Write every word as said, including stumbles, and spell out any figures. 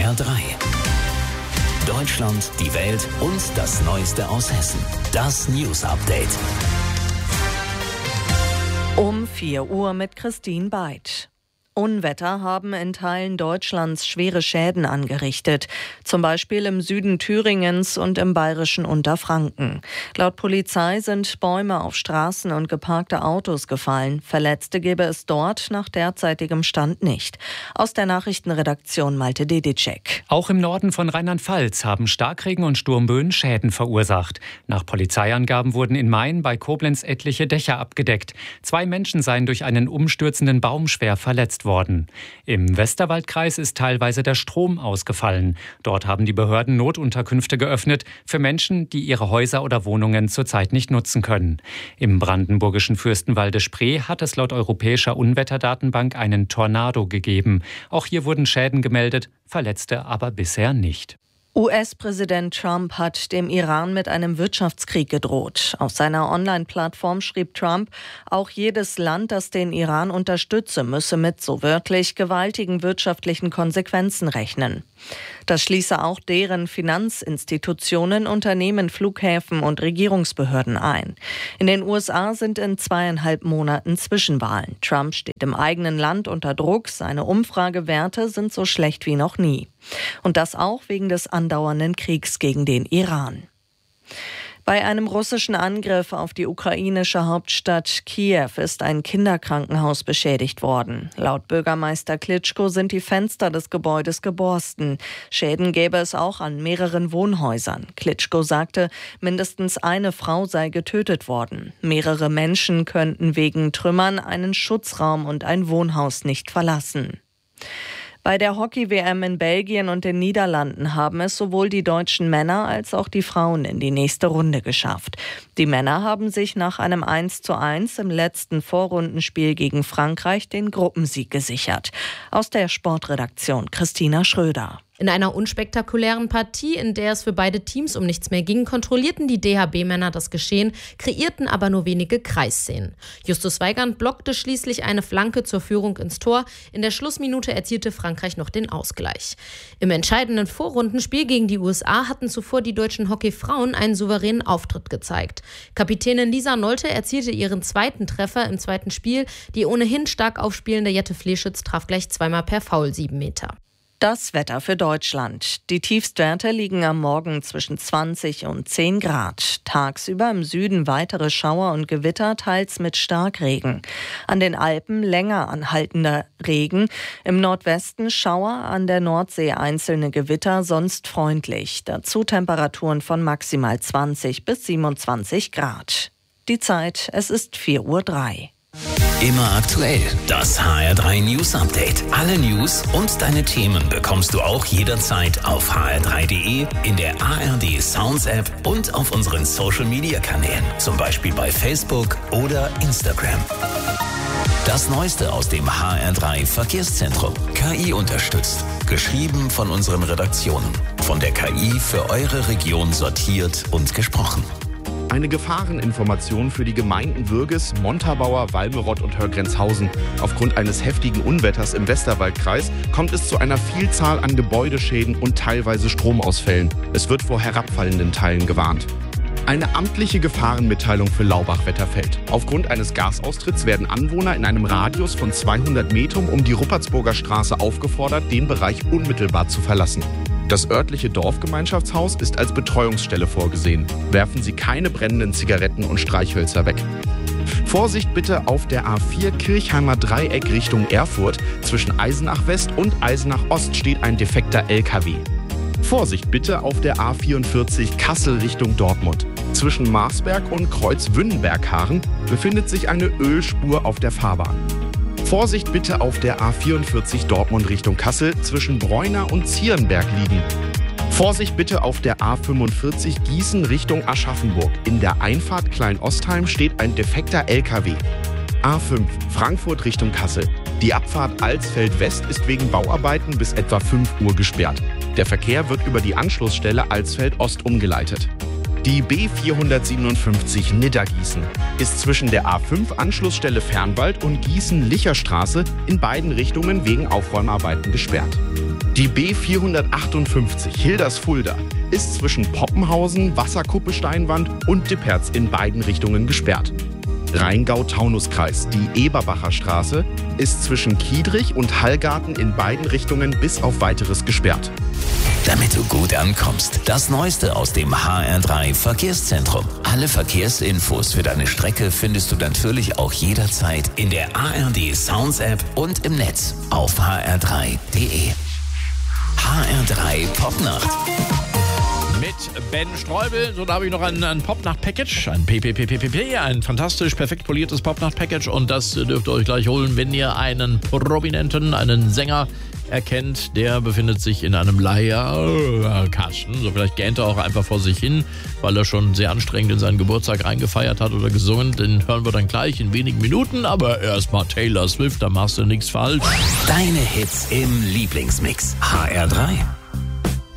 R drei. Deutschland, die Welt und das Neueste aus Hessen. Das News Update. Um vier Uhr mit Christine Beid. Unwetter haben in Teilen Deutschlands schwere Schäden angerichtet, zum Beispiel im Süden Thüringens und im bayerischen Unterfranken. Laut Polizei sind Bäume auf Straßen und geparkte Autos gefallen. Verletzte gebe es dort nach derzeitigem Stand nicht. Aus der Nachrichtenredaktion Malte Dedicek. Auch im Norden von Rheinland-Pfalz haben Starkregen und Sturmböen Schäden verursacht. Nach Polizeiangaben wurden in Main bei Koblenz etliche Dächer abgedeckt. Zwei Menschen seien durch einen umstürzenden Baum schwer verletzt worden. Worden. Im Westerwaldkreis ist teilweise der Strom ausgefallen. Dort haben die Behörden Notunterkünfte geöffnet für Menschen, die ihre Häuser oder Wohnungen zurzeit nicht nutzen können. Im brandenburgischen Fürstenwalde-Spree hat es laut Europäischer Unwetterdatenbank einen Tornado gegeben. Auch hier wurden Schäden gemeldet, Verletzte aber bisher nicht. U S-Präsident Trump hat dem Iran mit einem Wirtschaftskrieg gedroht. Auf seiner Online-Plattform schrieb Trump, auch jedes Land, das den Iran unterstütze, müsse mit, so wörtlich, gewaltigen wirtschaftlichen Konsequenzen rechnen. Das schließe auch deren Finanzinstitutionen, Unternehmen, Flughäfen und Regierungsbehörden ein. In den U S A sind in zweieinhalb Monaten Zwischenwahlen. Trump steht im eigenen Land unter Druck. Seine Umfragewerte sind so schlecht wie noch nie. Und das auch wegen des andauernden Kriegs gegen den Iran. Bei einem russischen Angriff auf die ukrainische Hauptstadt Kiew ist ein Kinderkrankenhaus beschädigt worden. Laut Bürgermeister Klitschko sind die Fenster des Gebäudes geborsten. Schäden gäbe es auch an mehreren Wohnhäusern. Klitschko sagte, mindestens eine Frau sei getötet worden. Mehrere Menschen könnten wegen Trümmern einen Schutzraum und ein Wohnhaus nicht verlassen. Bei der Hockey-W M in Belgien und den Niederlanden haben es sowohl die deutschen Männer als auch die Frauen in die nächste Runde geschafft. Die Männer haben sich nach einem eins zu eins im letzten Vorrundenspiel gegen Frankreich den Gruppensieg gesichert. Aus der Sportredaktion Christina Schröder. In einer unspektakulären Partie, in der es für beide Teams um nichts mehr ging, kontrollierten die D H B-Männer das Geschehen, kreierten aber nur wenige Kreisszenen. Justus Weigand blockte schließlich eine Flanke zur Führung ins Tor. In der Schlussminute erzielte Frankreich noch den Ausgleich. Im entscheidenden Vorrundenspiel gegen die U S A hatten zuvor die deutschen Hockeyfrauen einen souveränen Auftritt gezeigt. Kapitänin Lisa Nolte erzielte ihren zweiten Treffer im zweiten Spiel. Die ohnehin stark aufspielende Jette Fleschitz traf gleich zweimal per Foul sieben Meter. Das Wetter für Deutschland. Die Tiefstwerte liegen am Morgen zwischen zwanzig und zehn Grad. Tagsüber im Süden weitere Schauer und Gewitter, teils mit Starkregen. An den Alpen länger anhaltender Regen. Im Nordwesten Schauer, an der Nordsee einzelne Gewitter, sonst freundlich. Dazu Temperaturen von maximal zwanzig bis siebenundzwanzig Grad. Die Zeit, es ist vier Uhr drei. Immer aktuell, das H R drei News Update. Alle News und deine Themen bekommst du auch jederzeit auf h r drei punkt d e, in der A R D Sounds App und auf unseren Social Media Kanälen, zum Beispiel bei Facebook oder Instagram. Das Neueste aus dem H R drei Verkehrszentrum. K I unterstützt. Geschrieben von unseren Redaktionen. Von der K I für eure Region sortiert und gesprochen. Eine Gefahreninformation für die Gemeinden Würges, Montabaur, Walmerott und Hörgrenzhausen. Aufgrund eines heftigen Unwetters im Westerwaldkreis kommt es zu einer Vielzahl an Gebäudeschäden und teilweise Stromausfällen. Es wird vor herabfallenden Teilen gewarnt. Eine amtliche Gefahrenmitteilung für Laubach-Wetterfeld. Aufgrund eines Gasaustritts werden Anwohner in einem Radius von zweihundert Metern um die Ruppertsburger Straße aufgefordert, den Bereich unmittelbar zu verlassen. Das örtliche Dorfgemeinschaftshaus ist als Betreuungsstelle vorgesehen. Werfen Sie keine brennenden Zigaretten und Streichhölzer weg. Vorsicht bitte auf der A vier Kirchheimer Dreieck Richtung Erfurt. Zwischen Eisenach West und Eisenach Ost steht ein defekter L K W. Vorsicht bitte auf der A vierundvierzig Kassel Richtung Dortmund. Zwischen Marsberg und Kreuz-Wünnenberg-Haaren befindet sich eine Ölspur auf der Fahrbahn. Vorsicht bitte auf der A vierundvierzig Dortmund Richtung Kassel zwischen Bräuner und Zierenberg liegen. Vorsicht bitte auf der A fünfundvierzig Gießen Richtung Aschaffenburg. In der Einfahrt Klein-Ostheim steht ein defekter L K W. A fünf Frankfurt Richtung Kassel. Die Abfahrt Alsfeld West ist wegen Bauarbeiten bis etwa fünf Uhr gesperrt. Der Verkehr wird über die Anschlussstelle Alsfeld Ost umgeleitet. Die B vierhundertsiebenundfünfzig Nidda-Gießen ist zwischen der A fünf Anschlussstelle Fernwald und Gießen-Licherstraße in beiden Richtungen wegen Aufräumarbeiten gesperrt. Die B vierhundertachtundfünfzig Hilders-Fulda ist zwischen Poppenhausen, Wasserkuppe-Steinwand und Dipperz in beiden Richtungen gesperrt. Rheingau-Taunus-Kreis, die Eberbacher Straße, ist zwischen Kiedrich und Hallgarten in beiden Richtungen bis auf Weiteres gesperrt. Damit du gut ankommst, das Neueste aus dem H R drei Verkehrszentrum. Alle Verkehrsinfos für deine Strecke findest du natürlich auch jederzeit in der A R D Sounds App und im Netz auf h r drei punkt d e. H R drei Popnacht. Mit Ben Streubel, so da habe ich noch ein, ein Popnacht-Package, ein P P P P P P, ein fantastisch perfekt poliertes Popnacht-Package und das dürft ihr euch gleich holen, wenn ihr einen Prominenten, einen Sänger erkennt, der befindet sich in einem Leierkasten, so vielleicht gähnt er auch einfach vor sich hin, weil er schon sehr anstrengend in seinen Geburtstag reingefeiert hat oder gesungen, den hören wir dann gleich in wenigen Minuten, aber erstmal Taylor Swift, da machst du nichts falsch. Deine Hits im Lieblingsmix, H R drei.